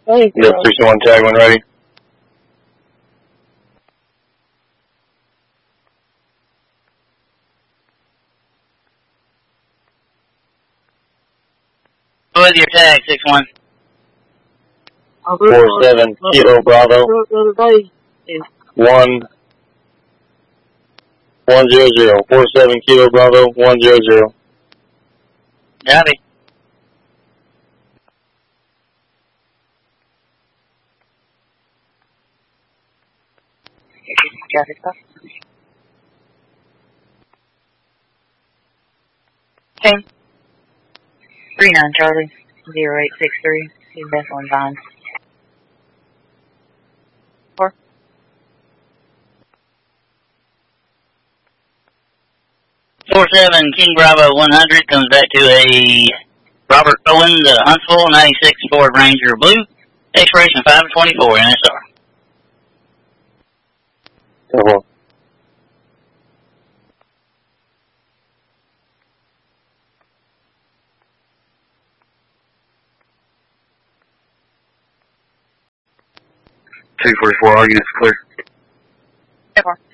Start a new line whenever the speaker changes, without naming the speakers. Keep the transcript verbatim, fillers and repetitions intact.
Thank you.
Yep, sixty-one tag when ready.
With your tag, six one.
Four seven Kilo Bravo. One. One zero zero. Four seven Kilo Bravo. One zero zero.
Copy.
Traffic stop. Same. Three nine Charlie zero eight six three. He's definitely fine. Four.
Four seven King Bravo one hundred comes back to a Robert Owens, uh, Huntsville ninety-six Ford Ranger Blue. Expiration five twenty-four N S R.
Uh-huh. two forty-four, all units clear.
Four.